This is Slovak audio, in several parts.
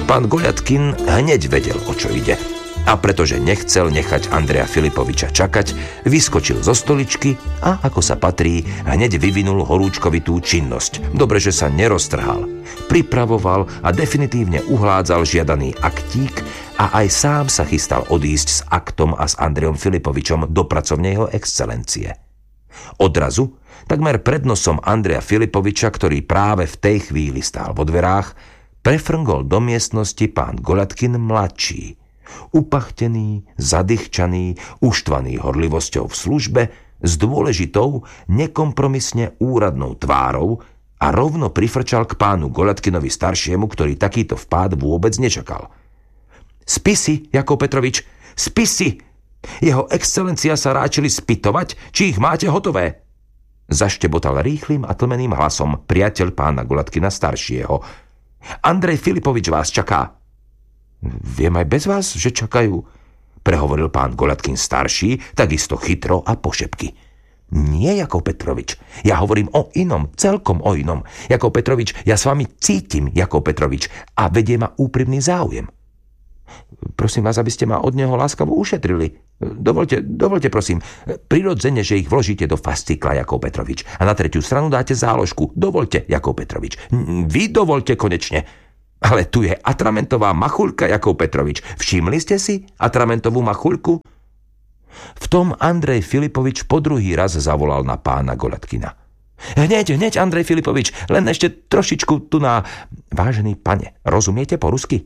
Pán Goľatkin hneď vedel, o čo ide. A pretože nechcel nechať Andreja Filipoviča čakať, vyskočil zo stoličky a, ako sa patrí, hneď vyvinul horúčkovitú činnosť. Dobre, že sa neroztrhal. Pripravoval a definitívne uhládzal žiadaný aktík a aj sám sa chystal odísť s aktom a s Andrejom Filipovičom do pracovne jeho excelencie. Odrazu, takmer pred nosom Andreja Filipoviča, ktorý práve v tej chvíli stál vo dverách, prefrngol do miestnosti pán Goľatkin mladší, upachtený, zadýchčaný, uštvaný horlivosťou v službe, s dôležitou, nekompromisne úradnou tvárou a rovno prifrčal k pánu Goľatkinovi staršiemu, ktorý takýto vpád vôbec nečakal. Spisy, Jakov Petrovič, spisy! Jeho excelencia sa ráčili spytovať, či ich máte hotové. Zaštebotal rýchlym a tlmeným hlasom priateľ pána Goľatkina staršieho. Andrej Filipovič vás čaká. Viem aj bez vás, že čakajú, prehovoril pán Goľatkin starší, takisto chytro a pošepky. Nie, Jakov Petrovič, ja hovorím o inom, celkom o inom. Jakov Petrovič, ja s vami cítim, Jakov Petrovič, a vedie ma úprimný záujem. Prosím vás, aby ste ma od neho láskavo ušetrili. Dovolte, prosím, prirodzene, že ich vložíte do fascikla, Jakov Petrovič, a na tretiu stranu dáte záložku. Dovolte, Jakov Petrovič. Vy dovolte konečne. Ale tu je atramentová machuľka, Jakov Petrovič. Všimli ste si atramentovú machuľku? V tom Andrej Filipovič po druhý raz zavolal na pána Goľatkina. Hneď, Andrej Filipovič, len ešte trošičku tu na... Vážený pane, rozumiete po rusky?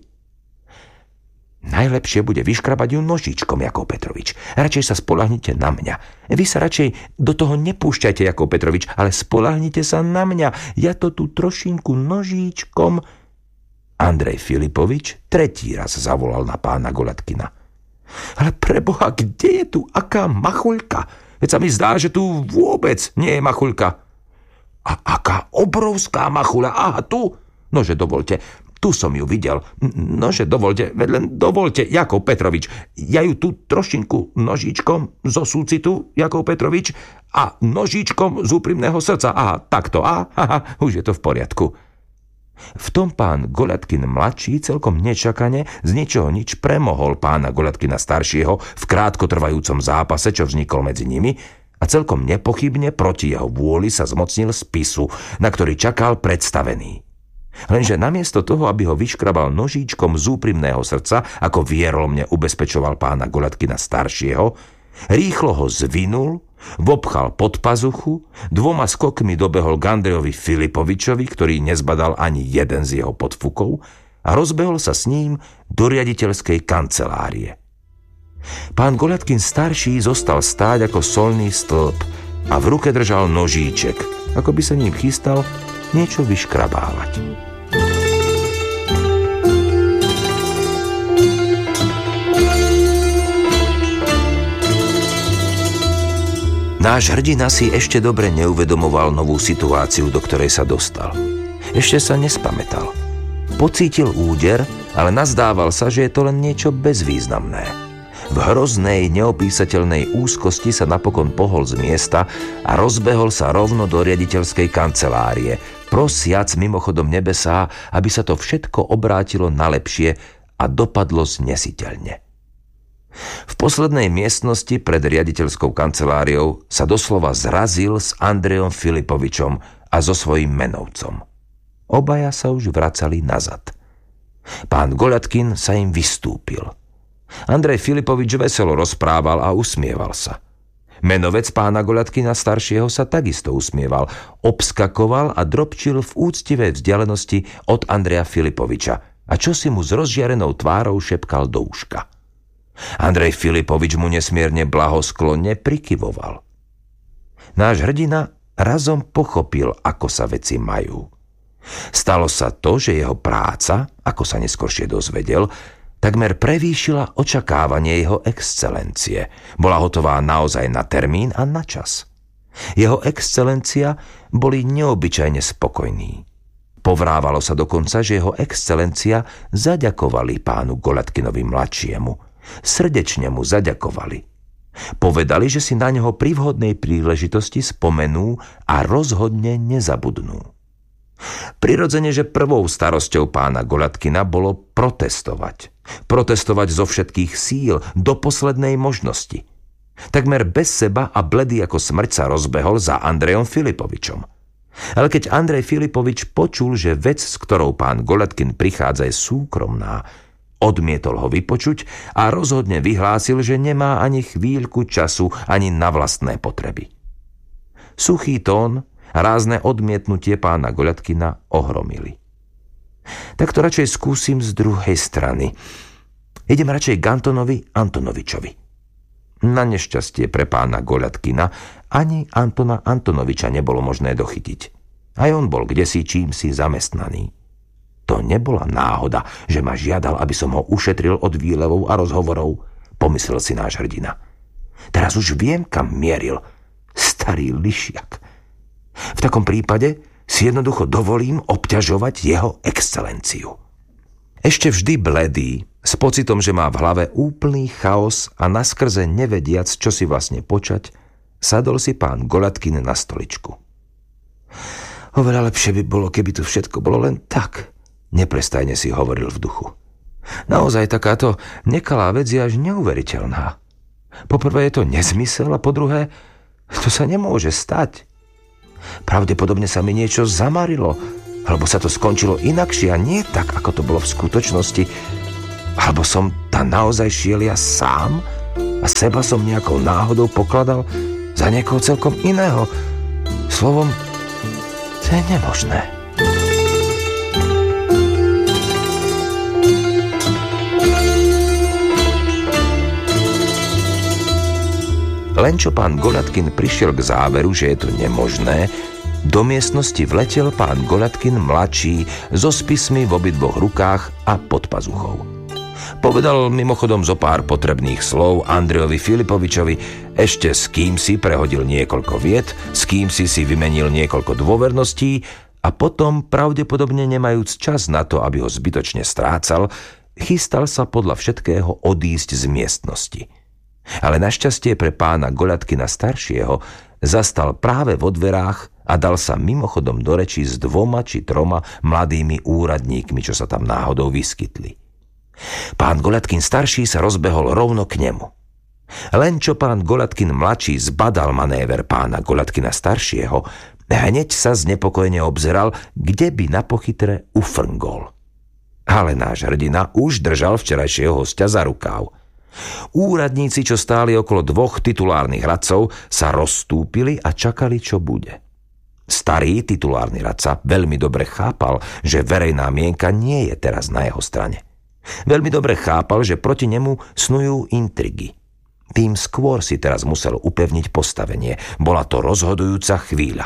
Najlepšie bude vyškrabať ju nožičkom, Jakov Petrovič. Radšej sa spoľahnite na mňa. Vy sa radšej do toho nepúšťajte, Jakov Petrovič, ale spoľahnite sa na mňa. Ja to tu trošinku nožičkom... Andrej Filipovič tretí raz zavolal na pána Goľatkina. Ale preboha, kde je tu aká machuľka? Veď sa mi zdá, že tu vôbec nie je machuľka. A aká obrovská machuľa? Aha, tu? Nože dovolte, tu som ju videl. Nože dovolte, veď len dovolte, Jakov Petrovič. Ja ju tu trošinku nožičkom zo súcitu, Jakov Petrovič, a nožičkom z úprimného srdca. Aha, takto, aha, už je to v poriadku. V tom pán Goľatkin mladší celkom nečakane z ničoho nič premohol pána Goľatkina staršieho v krátkotrvajúcom zápase, čo vznikol medzi nimi, a celkom nepochybne proti jeho vôli sa zmocnil spisu, na ktorý čakal predstavený. Lenže namiesto toho, aby ho vyškrabal nožíčkom z úprimného srdca, ako vierolomne ubezpečoval pána Goľatkina staršieho, rýchlo ho zvinul, vopchal pod pazuchu, 2 skokmi dobehol k Andrejovi Filipovičovi, ktorý nezbadal ani jeden z jeho podfukov, a rozbehol sa s ním do riaditeľskej kancelárie. Pán Goľatkin starší zostal stáť ako solný stĺp a v ruke držal nožíček, ako by sa ním chystal niečo vyškrabávať. Náš hrdina si ešte dobre neuvedomoval novú situáciu, do ktorej sa dostal. Ešte sa nespamätal. Pocítil úder, ale nazdával sa, že je to len niečo bezvýznamné. V hroznej, neopísateľnej úzkosti sa napokon pohol z miesta a rozbehol sa rovno do riaditeľskej kancelárie, prosiac mimochodom nebesá, aby sa to všetko obrátilo na lepšie a dopadlo znesiteľne. V poslednej miestnosti pred riaditeľskou kanceláriou sa doslova zrazil s Andrejom Filipovičom a so svojím menovcom. Obaja sa už vracali nazad. Pán Goľatkin sa im vystúpil. Andrej Filipovič veselo rozprával a usmieval sa. Menovec pána Goľatkina staršieho sa takisto usmieval, obskakoval a dropčil v úctivej vzdialenosti od Andreja Filipoviča a čosi mu s rozžiarenou tvárou šepkal do uška. Andrej Filipovič mu nesmierne blahosklonne prikyvoval. Náš hrdina razom pochopil, ako sa veci majú. Stalo sa to, že jeho práca, ako sa neskoršie dozvedel, takmer prevýšila očakávanie jeho excelencie. Bola hotová naozaj na termín a na čas. Jeho excelencia boli neobyčajne spokojní. Povrávalo sa dokonca, že jeho excelencia zaďakovali pánu Goľatkinovi mladšiemu. Srdečne mu zaďakovali. Povedali, že si na neho pri vhodnej príležitosti spomenú a rozhodne nezabudnú. Prirodzene, že prvou starosťou pána Goľatkina bolo protestovať. Protestovať zo všetkých síl, do poslednej možnosti. Takmer bez seba a bledý ako smrť sa rozbehol za Andrejom Filipovičom. Ale keď Andrej Filipovič počul, že vec, s ktorou pán Goľatkin prichádza, je súkromná, odmietol ho vypočuť a rozhodne vyhlásil, že nemá ani chvíľku času ani na vlastné potreby. Suchý tón a rázne odmietnutie pána Goľatkina ohromili. Tak to radšej skúsim z druhej strany. Idem radšej k Antonovi Antonovičovi. Na nešťastie pre pána Goľatkina ani Antona Antonoviča nebolo možné dochytiť. Aj on bol kdesi čímsi zamestnaný. To nebola náhoda, že ma žiadal, aby som ho ušetril od výlevov a rozhovorov, pomyslel si náš hrdina. Teraz už viem, kam mieril. Starý lišiak. V takom prípade si jednoducho dovolím obťažovať jeho excelenciu. Ešte vždy bledý, s pocitom, že má v hlave úplný chaos a naskrze nevediac, čo si vlastne počať, sadol si pán Goľatkin na stoličku. Oveľa lepšie by bolo, keby tu všetko bolo len tak, neprestajne si hovoril v duchu. Naozaj takáto nekalá vec je až neuveriteľná. Poprvé je to nezmysel a po druhé, to sa nemôže stať. Pravdepodobne sa mi niečo zamarilo, alebo sa to skončilo inakšie a nie tak, ako to bolo v skutočnosti. Alebo som tam naozaj šiel ja sám a seba som nejakou náhodou pokladal za niekoho celkom iného. Slovom, to je nemožné. Len čo pán Goľatkin prišiel k záveru, že je to nemožné, do miestnosti vletel pán Goľatkin mladší so spismi v obidvoch rukách a pod pazuchou. Povedal mimochodom zo pár potrebných slov Andrejovi Filipovičovi, ešte s kým si prehodil niekoľko viet, s kým si vymenil niekoľko dôverností a potom, pravdepodobne nemajúc čas na to, aby ho zbytočne strácal, chystal sa podľa všetkého odísť z miestnosti. Ale našťastie pre pána Goľatkina staršieho zastal práve vo dverách a dal sa mimochodom do reči s 2 či 3 mladými úradníkmi, čo sa tam náhodou vyskytli. Pán Goľatkin starší sa rozbehol rovno k nemu. Len čo pán Goľatkin mladší zbadal manéver pána Goľatkina staršieho, hneď sa znepokojene obzeral, kde by na pochytre ufrngol. Ale náš hrdina už držal včerajšieho hostia za rukáv. Úradníci, čo stáli okolo 2 titulárnych radcov, sa rozstúpili a čakali, čo bude. Starý titulárny radca veľmi dobre chápal, že verejná mienka nie je teraz na jeho strane. Veľmi dobre chápal, že proti nemu snujú intrigy. Tým skôr si teraz musel upevniť postavenie. Bola to rozhodujúca chvíľa.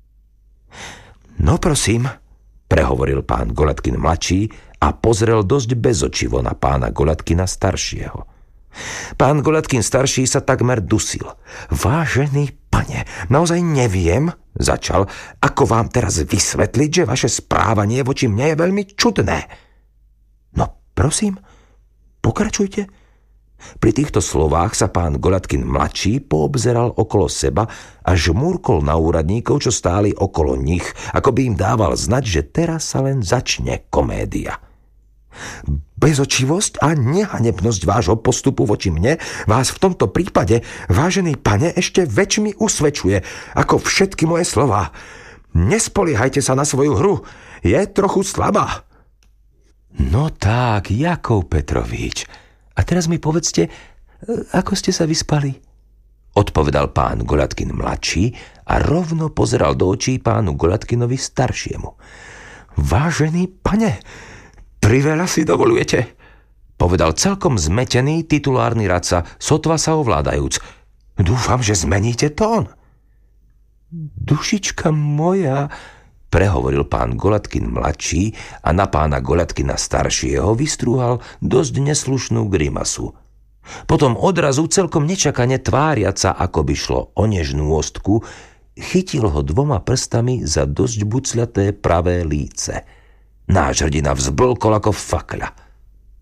No prosím, prehovoril pán Goľatkin mladší a pozrel dosť bezočivo na pána Goľatkina staršieho. Pán Goľatkin starší sa takmer dusil. Vážený pane, naozaj neviem, začal, ako vám teraz vysvetliť, že vaše správanie voči mne je veľmi čudné. No, prosím, pokračujte. Pri týchto slovách sa pán Goľatkin mladší poobzeral okolo seba a žmúrkol na úradníkov, čo stáli okolo nich, ako by im dával znať, že teraz sa len začne komédia. Bezočivosť a nehanebnosť vášho postupu voči mne vás v tomto prípade, vážený pane, ešte väčšmi usvedčuje ako všetky moje slová. Nespoliehajte sa na svoju hru, je trochu slabá. No tak, Jakov Petrovič, a teraz mi povedzte, ako ste sa vyspali? Odpovedal pán Goľatkin mladší a rovno pozeral do očí pánu Goľatkinovi staršiemu. Vážený pane, priveľa si dovolujete, povedal celkom zmetený titulárny radca, sotva sa ovládajúc. Dúfam, že zmeníte tón. Dušička moja, prehovoril pán Goľatkin mladší a na pána Goľatkina staršieho vystrúhal dosť neslušnú grimasu. Potom odrazu celkom nečakane tváriac sa, ako by šlo o nežnú ostku, chytil ho 2 prstami za dosť bucľaté pravé líce. Náš hrdina vzblkol ako fakľa.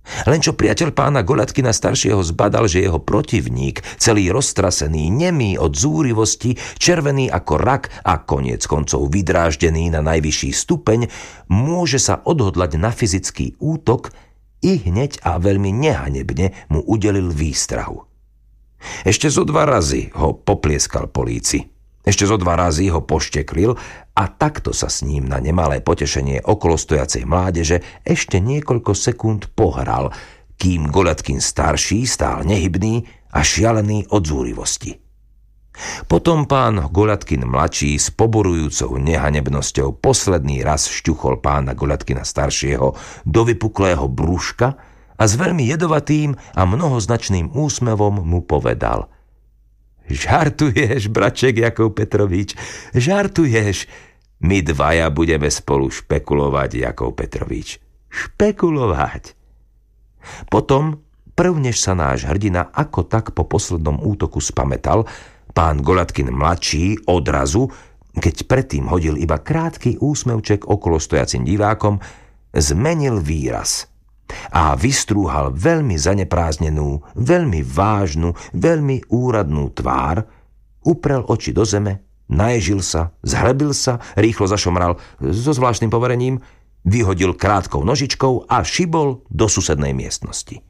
Len čo priateľ pána Goľatkina staršieho zbadal, že jeho protivník, celý roztrasený, nemý od zúrivosti, červený ako rak a koniec koncov vydráždený na najvyšší stupeň, môže sa odhodlať na fyzický útok, i hneď a veľmi nehanebne mu udelil výstrahu. Ešte zo 2 razy ho poplieskal políci. Ešte zo 2 razy ho pošteklil a takto sa s ním na nemalé potešenie okolostojacej mládeže ešte niekoľko sekúnd pohral, kým Goľatkin starší stál nehybný a šialený od zúrivosti. Potom pán Goľatkin mladší s poborujúcou nehanebnosťou posledný raz šťuchol pána Goľatkina staršieho do vypuklého brúška a s veľmi jedovatým a mnohoznačným úsmevom mu povedal: Žartuješ, braček Jakov Petrovič, žartuješ. My 2 budeme spolu špekulovať, Jakov Petrovič. Špekulovať. Potom, prvnež sa náš hrdina ako tak po poslednom útoku spamätal, pán Goľatkin mladší odrazu, keď predtým hodil iba krátky úsmevček okolo stojacim divákom, zmenil výraz a vystrúhal veľmi zaneprázdnenú, veľmi vážnu, veľmi úradnú tvár, uprel oči do zeme, naježil sa, zhlebil sa, rýchlo zašomral so zvláštnym poverením, vyhodil krátkou nožičkou a šibol do susednej miestnosti.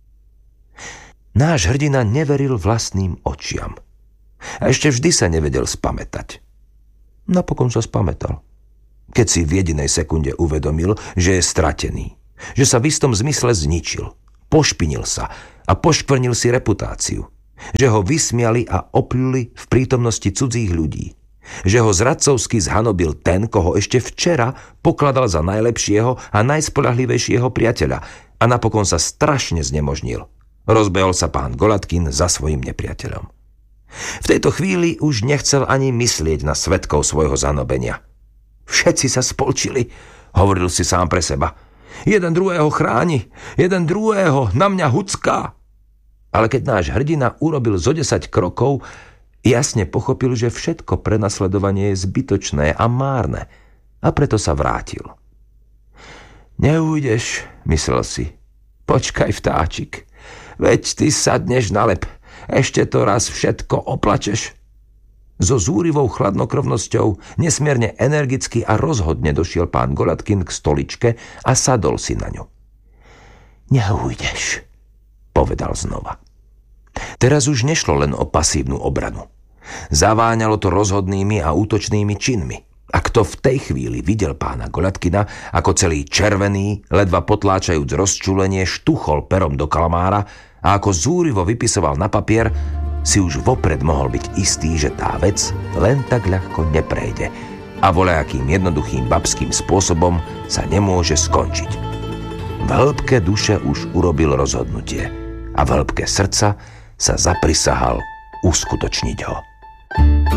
Náš hrdina neveril vlastným očiam. A ešte vždy sa nevedel spamätať. Napokon sa spamätal, keď si v jedinej sekunde uvedomil, že je stratený, že sa v istom zmysle zničil, pošpinil sa a poškvrnil si reputáciu, že ho vysmiali a opľuli v prítomnosti cudzích ľudí, že ho zradcovsky zhanobil ten, koho ešte včera pokladal za najlepšieho a najspoľahlivejšieho priateľa, a napokon sa strašne znemožnil. Rozbehol sa pán Goľatkin za svojim nepriateľom. V tejto chvíli už nechcel ani myslieť na svedkov svojho zanobenia. Všetci sa spolčili, hovoril si sám pre seba. Jeden druhého chráni, jeden druhého na mňa hucká. Ale keď náš hrdina urobil zo 10 krokov, jasne pochopil, že všetko prenasledovanie je zbytočné a márne, a preto sa vrátil. Neujdeš, myslel si. Počkaj, vtáčik, veď ty sadneš na lep. Ešte to raz všetko oplačeš. So zúrivou chladnokrvnosťou nesmierne energicky a rozhodne došiel pán Goľatkin k stoličke a sadol si na ňu. Neujdeš, povedal znova. Teraz už nešlo len o pasívnu obranu. Zaváňalo to rozhodnými a útočnými činmi. A kto v tej chvíli videl pána Goľatkina, ako celý červený, ledva potláčajúc rozčúlenie, štuchol perom do kalmára a ako zúrivo vypisoval na papier, si už vopred mohol byť istý, že tá vec len tak ľahko neprejde a voľajakým jednoduchým babským spôsobom sa nemôže skončiť. V hĺbke duše už urobil rozhodnutie a v hĺbke srdca sa zaprisahal uskutočniť ho.